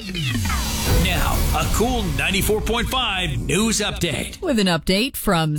Now, a cool 94.5 news update. With an update from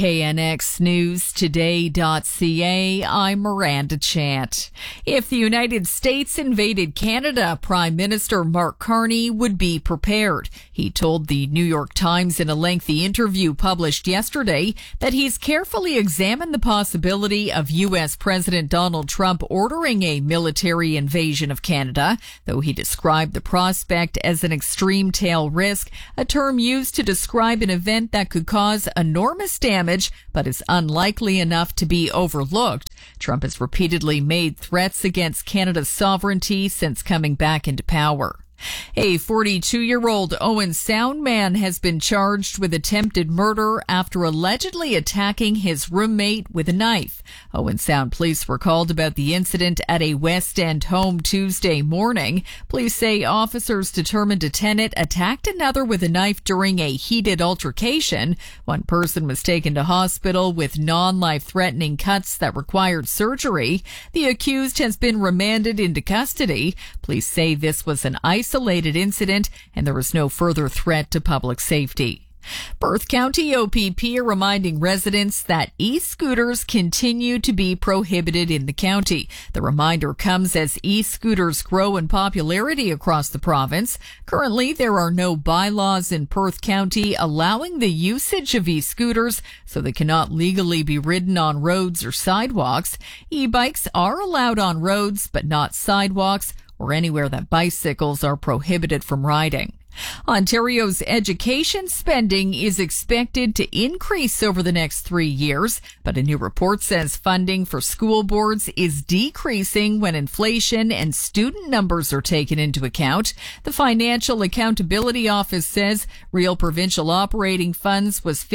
CKNXNewsToday.ca, I'm Miranda Chant. If the United States invaded Canada, Prime Minister Mark Carney would be prepared. He told the New York Times in a lengthy interview published yesterday that he's carefully examined the possibility of U.S. President Donald Trump ordering a military invasion of Canada, though he described the prospect as an extreme tail risk, a term used to describe an event that could cause enormous damage but is unlikely enough to be overlooked. Trump has repeatedly made threats against Canada's sovereignty since coming back into power. A 42-year-old Owen Sound man has been charged with attempted murder after allegedly attacking his roommate with a knife. Owen Sound police were called about the incident at a West End home Tuesday morning. Police say officers determined a tenant attacked another with a knife during a heated altercation. One person was taken to hospital with non-life-threatening cuts that required surgery. The accused has been remanded into custody. Police say this was an isolated incident and there was no further threat to public safety. Perth County OPP are reminding residents that e-scooters continue to be prohibited in the county. The reminder comes as e-scooters grow in popularity across the province. Currently, there are no bylaws in Perth County allowing the usage of e-scooters, so they cannot legally be ridden on roads or sidewalks. E-bikes are allowed on roads, but not sidewalks or anywhere that bicycles are prohibited from riding. Ontario's education spending is expected to increase over the next 3 years, but a new report says funding for school boards is decreasing when inflation and student numbers are taken into account. The Financial Accountability Office says real provincial operating funds was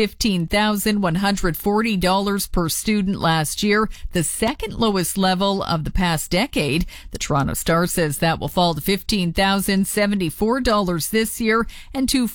$15,140 per student last year, the second lowest level of the past decade. The Toronto Star says that will fall to $15,074 this year and to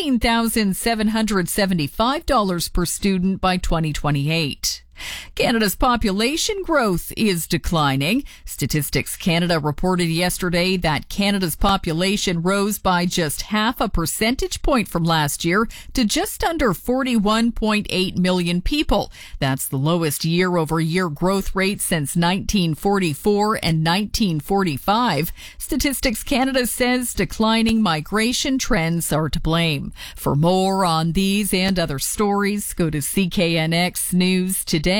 $14,775 per student by 2028. Canada's population growth is declining. Statistics Canada reported yesterday that Canada's population rose by just half a percentage point from last year to just under 41.8 million people. That's the lowest year-over-year growth rate since 1944 and 1945. Statistics Canada says declining migration trends are to blame. For more on these and other stories, go to CKNXNewsToday.ca.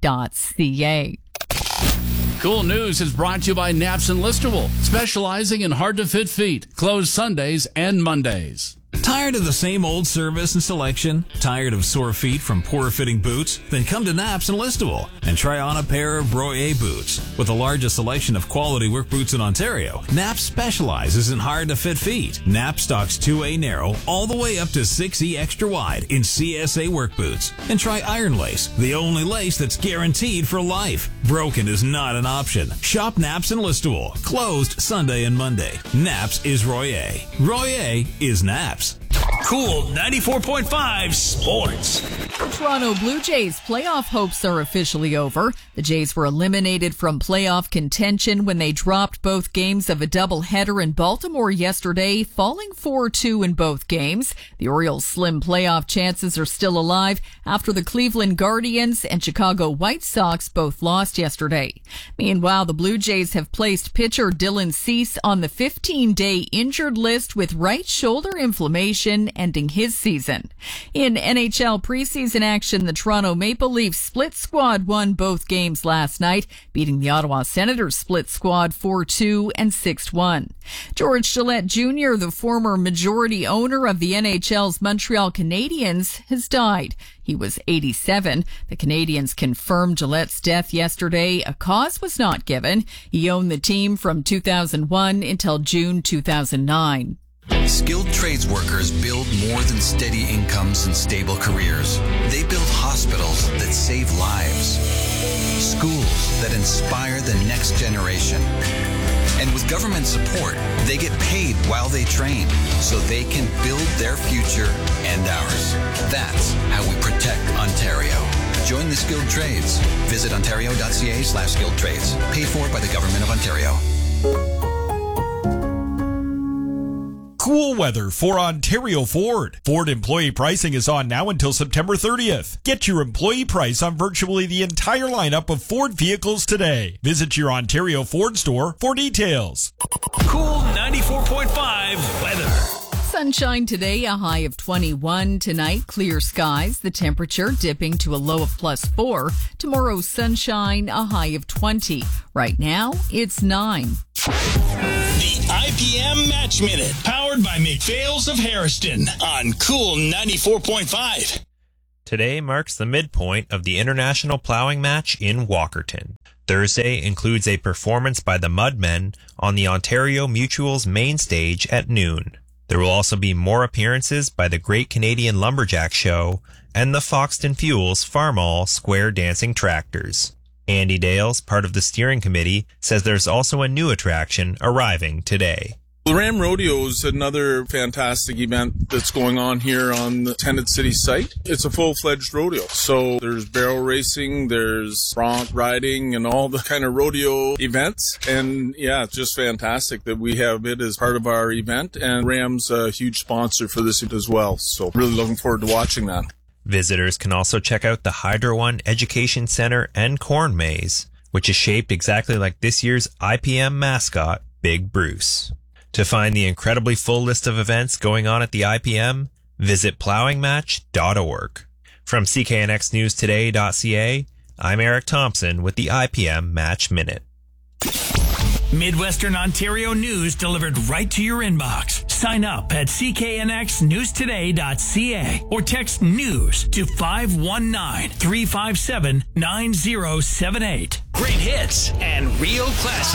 Cool News is brought to you by Naps Enlistable, specializing in hard-to-fit feet, closed Sundays and Mondays. Tired of the same old service and selection? Tired of sore feet from poor-fitting boots? Then come to Naps Enlistable and try on a pair of Broyer boots. With the largest selection of quality work boots in Ontario, Naps specializes in hard-to-fit feet. Naps stocks 2A narrow all the way up to 6E extra wide in CSA work boots. And try Iron Lace, the only lace that's guaranteed for life. Broken is not an option. Shop Naps Enlistable, closed Sunday and Monday. Naps is Royer. Royer is Naps. Cool 94.5 Sports. The Toronto Blue Jays' playoff hopes are officially over. The Jays were eliminated from playoff contention when they dropped both games of a doubleheader in Baltimore yesterday, falling 4-2 in both games. The Orioles' slim playoff chances are still alive after the Cleveland Guardians and Chicago White Sox both lost yesterday. Meanwhile, the Blue Jays have placed pitcher Dylan Cease on the 15-day injured list with right shoulder inflammation, ending his season. In NHL preseason action, the Toronto Maple Leafs split squad won both games last night, beating the Ottawa Senators split squad 4-2 and 6-1. George Gillette Jr., the former majority owner of the NHL's Montreal Canadiens, has died. He was 87. The Canadiens confirmed Gillette's death yesterday. A cause was not given. He owned the team from 2001 until June 2009. Skilled trades workers build more than steady incomes and stable careers. They build hospitals that save lives, schools that inspire the next generation. And with government support, they get paid while they train so they can build their future and ours. That's how we protect Ontario. Join the skilled trades. Visit ontario.ca/skilled trades. Paid for by the Government of Ontario. cool weather for Ontario Ford. Ford employee pricing is on now until September 30th. Get your employee price on virtually the entire lineup of Ford vehicles today. Visit your Ontario Ford store for details. Cool 94.5 weather. Sunshine today, a high of 21. Tonight, clear skies, the temperature dipping to a low of +4. Tomorrow, sunshine, a high of 20. Right now, it's 9. The IPM Match Minute, powered by McPhail's of Harriston on Cool 94.5. Today marks the midpoint of the International Plowing Match in Walkerton. Thursday includes a performance by the Mudmen on the Ontario Mutual's main stage at noon. There will also be more appearances by the Great Canadian Lumberjack Show and the Foxton Fuels Farmall Square Dancing Tractors. Andy Dales, part of the steering committee, says there's also a new attraction arriving today. The Ram Rodeo is another fantastic event that's going on here on the Tenant City site. It's a full-fledged rodeo. So there's barrel racing, there's bronc riding, and all the kind of rodeo events. And yeah, it's just fantastic that we have it as part of our event. And Ram's a huge sponsor for this as well. So really looking forward to watching that. Visitors can also check out the Hydro One Education Center and Corn Maze, which is shaped exactly like this year's IPM mascot, Big Bruce. To find the incredibly full list of events going on at the IPM, visit plowingmatch.org. From CKNXNewsToday.ca, I'm Eric Thompson with the IPM Match Minute. Midwestern Ontario news delivered right to your inbox. Sign up at cknxnewstoday.ca or text news to 519-357-9078. Great hits and real classics.